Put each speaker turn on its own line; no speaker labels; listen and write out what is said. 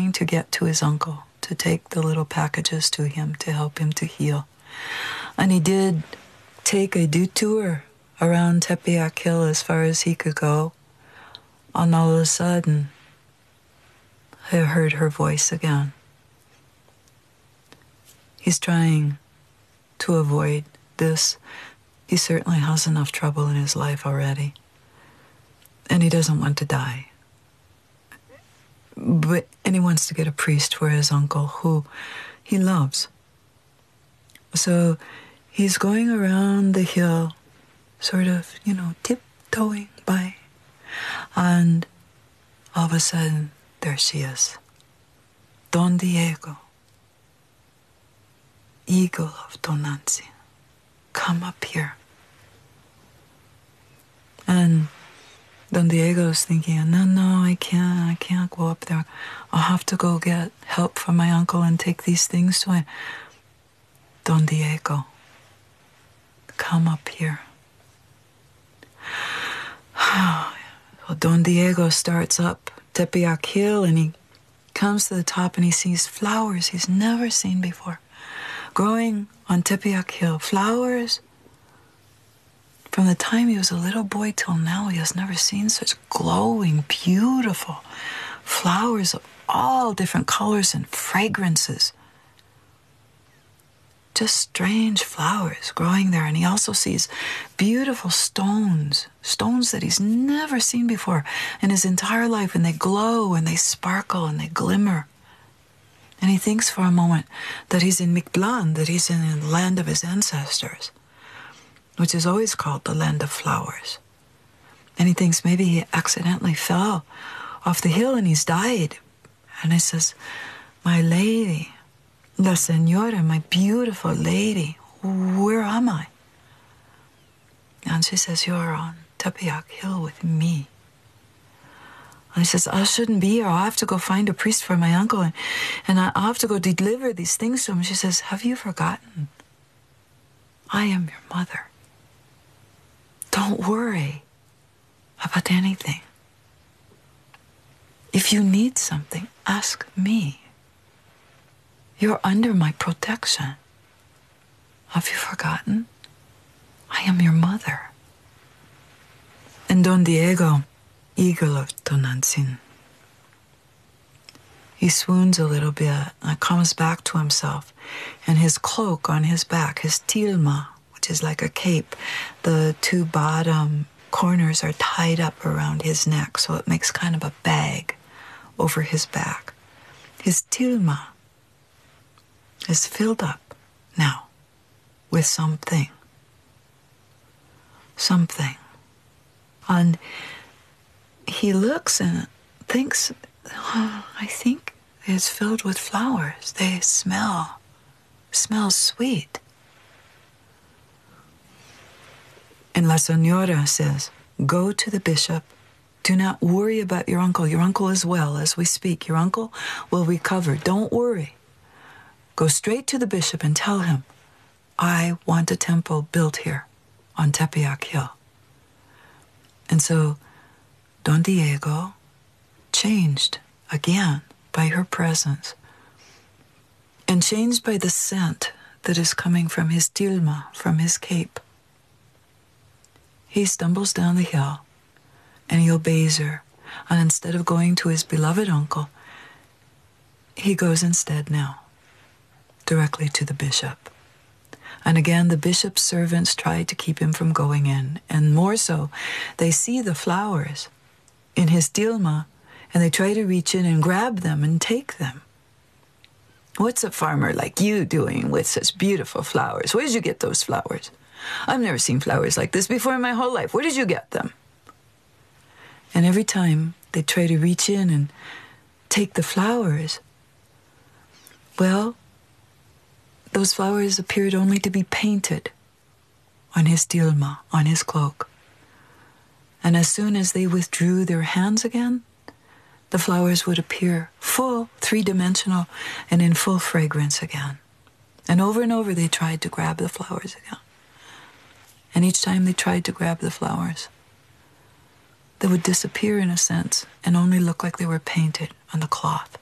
trying to get to his uncle, to take the little packages to him, to help him to heal. And he did take a detour around Tepeyac Hill as far as he could go. And all of a sudden, I heard her voice again. He's trying to avoid this. He certainly has enough trouble in his life already. And he doesn't want to die. And he wants to get a priest for his uncle who he loves. So he's going around the hill, sort of, tiptoeing by. And all of a sudden, there she is. Don Diego, eagle of Tonantzin, come up here. And Don Diego's thinking, no, I can't go up there. I'll have to go get help from my uncle and take these things to him. Don Diego, come up here. Well, Don Diego starts up Tepeyac Hill and he comes to the top and he sees flowers he's never seen before. Growing on Tepeyac Hill, flowers. From the time he was a little boy till now, he has never seen such glowing, beautiful flowers of all different colors and fragrances. Just strange flowers growing there. And he also sees beautiful stones that he's never seen before in his entire life. And they glow and they sparkle and they glimmer. And he thinks for a moment that he's in Mictlan, that he's in the land of his ancestors, which is always called the land of flowers. And he thinks maybe he accidentally fell off the hill and he's died. And he says, my lady, La Señora, my beautiful lady, where am I? And she says, you're on Tepeyac Hill with me. And he says, I shouldn't be here. I'll have to go find a priest for my uncle, and I'll have to go deliver these things to him. She says, have you forgotten? I am your mother. Don't worry about anything. If you need something, ask me. You're under my protection. Have you forgotten? I am your mother. And Don Diego, eagle of Tonantzin, he swoons a little bit and comes back to himself. And his cloak on his back, his tilma, which is like a cape, the two bottom corners are tied up around his neck, so it makes kind of a bag over his back. His tilma is filled up now with something. And he looks and thinks, I think it's filled with flowers. They smell sweet. And La Señora says, go to the bishop. Do not worry about your uncle. Your uncle is well as we speak. Your uncle will recover. Don't worry. Go straight to the bishop and tell him, I want a temple built here on Tepeyac Hill. And so Don Diego, changed again by her presence, and changed by the scent that is coming from his tilma, from his cape, he stumbles down the hill and he obeys her. And instead of going to his beloved uncle, he goes instead now directly to the bishop. And again, the bishop's servants try to keep him from going in. And more so, they see the flowers in his tilma, and they try to reach in and grab them and take them. What's a farmer like you doing with such beautiful flowers? Where did you get those flowers? I've never seen flowers like this before in my whole life. Where did you get them? And every time they try to reach in and take the flowers, well, those flowers appeared only to be painted on his tilma, on his cloak. And as soon as they withdrew their hands again, the flowers would appear full, three-dimensional, and in full fragrance again. And over they tried to grab the flowers again. And each time they tried to grab the flowers, they would disappear in a sense and only look like they were painted on the cloth.